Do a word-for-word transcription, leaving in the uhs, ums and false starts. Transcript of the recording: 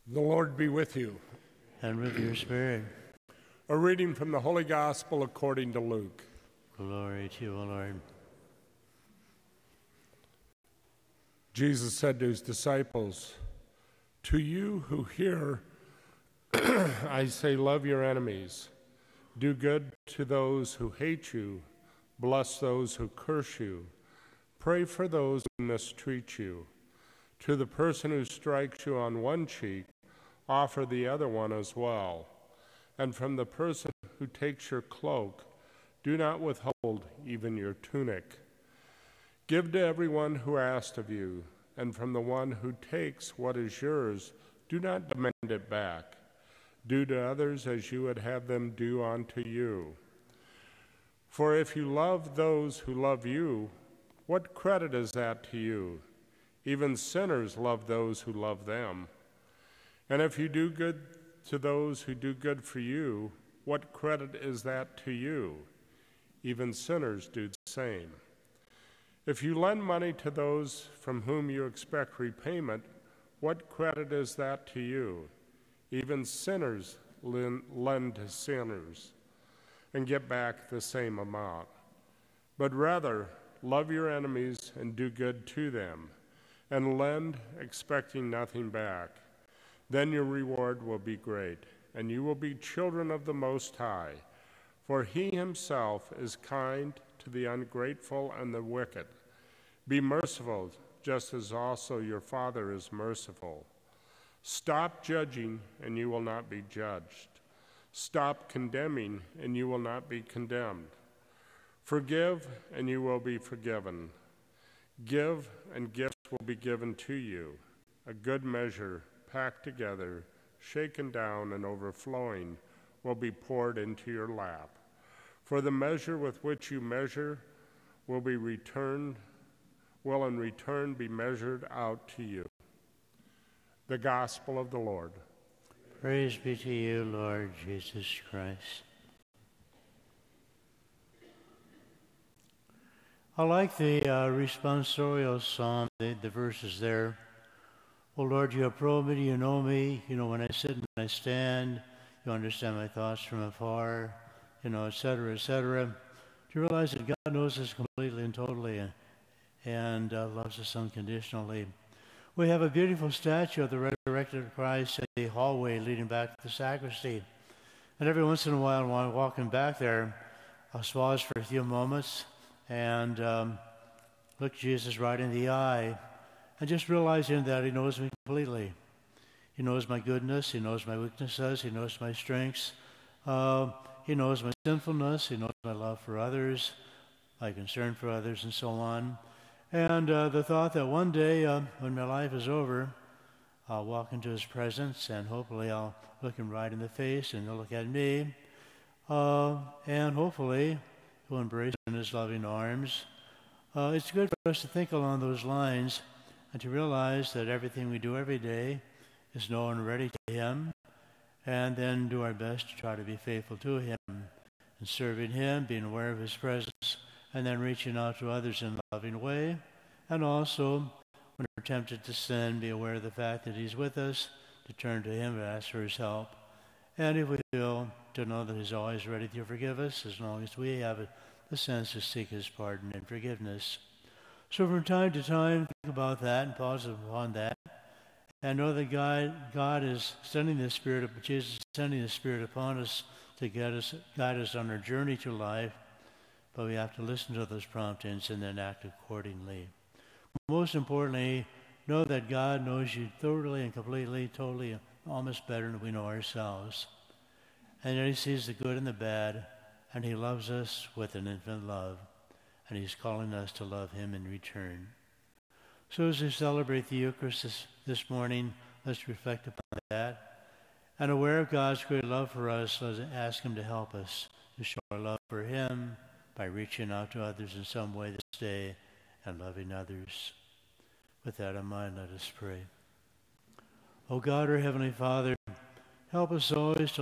The Lord be with you. And with your spirit. A reading from the Holy Gospel according to Luke. Glory to you, O Lord. Jesus said to his disciples, "To you who hear, I say, love your enemies. Do good to those who hate you. Bless those who curse you. Pray for those who mistreat you. To the person who strikes you on one cheek, offer the other one as well. And from the person who takes your cloak, do not withhold even your tunic. Give to everyone who asks of you, and from the one who takes what is yours, do not demand it back. Do to others as you would have them do unto you. For if you love those who love you, what credit is that to you? Even sinners love those who love them. And if you do good to those who do good for you, what credit is that to you? Even sinners do the same. If you lend money to those from whom you expect repayment, what credit is that to you? Even sinners lend to sinners and get back the same amount. But rather, love your enemies and do good to them, and lend expecting nothing back. Then your reward will be great, and you will be children of the Most High, for he himself is kind to the ungrateful and the wicked. Be merciful, just as also your Father is merciful. Stop judging, and you will not be judged. Stop condemning, and you will not be condemned. Forgive, and you will be forgiven. Give, and gifts will be given to you. A good measure, packed together, shaken down, and overflowing, will be poured into your lap. For the measure with which you measure will be returned, will in return be measured out to you." The Gospel of the Lord. Praise be to you, Lord Jesus Christ. I like the uh, responsorial psalm, the, the verses there. "Oh Lord, you have probed me, you know me, you know when I sit and when I stand, you understand my thoughts from afar, you know, et cetera, et cetera. Do you realize that God knows us completely and totally and uh, loves us unconditionally? We have a beautiful statue of the resurrected Christ in the hallway leading back to the sacristy. And every once in a while, while I'm walking back there, I'll pause for a few moments and um, look Jesus right in the eye, and just realizing that he knows me completely. He knows my goodness, he knows my weaknesses, he knows my strengths, uh, he knows my sinfulness, he knows my love for others, my concern for others, and so on. And uh, the thought that one day, uh, when my life is over, I'll walk into his presence, and hopefully I'll look him right in the face, and he'll look at me, uh, and hopefully he'll embrace me in his loving arms. Uh, it's good for us to think along those lines and to realize that everything we do every day is known and ready to him, and then do our best to try to be faithful to him and serving him, being aware of his presence, and then reaching out to others in a loving way. And also, when we're tempted to sin, be aware of the fact that he's with us, to turn to him and ask for his help. And if we feel, to know that he's always ready to forgive us, as long as we have the sense to seek his pardon and forgiveness. So from time to time, think about that and pause upon that, and know that God, God is sending the Spirit of Jesus, is sending the Spirit upon us to get us, guide us on our journey to life, but we have to listen to those promptings and then act accordingly. Most importantly, know that God knows you thoroughly and completely, totally, almost better than we know ourselves. And that he sees the good and the bad, and he loves us with an infinite love, and he's calling us to love him in return. So as we celebrate the Eucharist this, this morning, let's reflect upon that. And aware of God's great love for us, let's ask him to help us to show our love for him by reaching out to others in some way this day and loving others. With that in mind, let us pray. O God, our Heavenly Father, help us always to